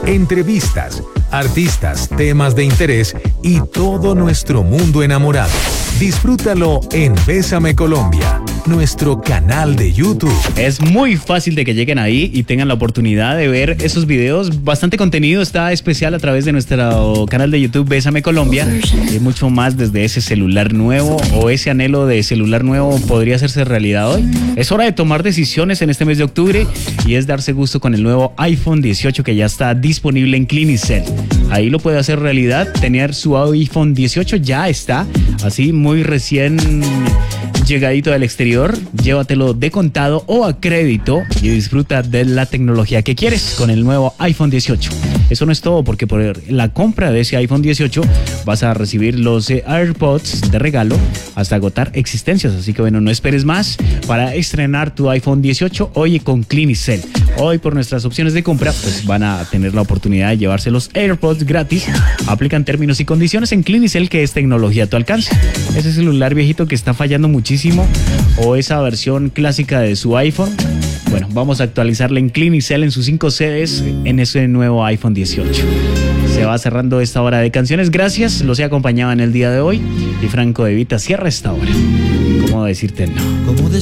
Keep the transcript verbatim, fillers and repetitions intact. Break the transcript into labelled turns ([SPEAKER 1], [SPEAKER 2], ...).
[SPEAKER 1] entrevistas, artistas, temas de interés y todo nuestro mundo enamorado. Disfrútalo en Bésame Colombia, nuestro canal de YouTube.
[SPEAKER 2] Es muy fácil de que lleguen ahí y tengan la oportunidad de ver esos videos. Bastante contenido está especial a través de nuestro canal de YouTube Bésame Colombia. Y mucho más desde ese celular nuevo o ese anhelo de celular nuevo podría hacerse realidad hoy. Es hora de tomar decisiones en este mes de octubre y es darse gusto con el nuevo iPhone dieciocho que ya está disponible en Clinicel. Ahí lo puede hacer realidad. Tener su iPhone dieciocho ya está así muy recién llegadito del exterior. Llévatelo de contado o a crédito y disfruta de la tecnología que quieres con el nuevo iPhone dieciocho. Eso no es todo, porque por la compra de ese iPhone dieciocho vas a recibir los AirPods de regalo hasta agotar existencias. Así que bueno, no esperes más para estrenar tu iPhone dieciocho hoy con Clinicel. Hoy por nuestras opciones de compra pues van a tener la oportunidad de llevarse los AirPods gratis. Aplican términos y condiciones en Clinicel, que es tecnología a tu alcance. Ese celular viejito que está fallando muchísimo o esa versión clásica de su iPhone, bueno, vamos a actualizarla en Clinicel en sus cinco sedes en ese nuevo iPhone dieciocho. Se va cerrando esta hora de canciones. Gracias, los he acompañado en el día de hoy y Franco De Vita cierra esta hora. ¿Cómo decirte no?